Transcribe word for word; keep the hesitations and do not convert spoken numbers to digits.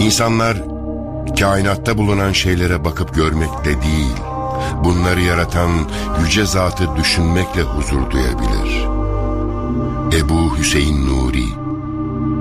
İnsanlar kainatta bulunan şeylere bakıp görmekle değil, bunları yaratan yüce zatı düşünmekle huzur duyabilir. Ebu Hüseyin Nuri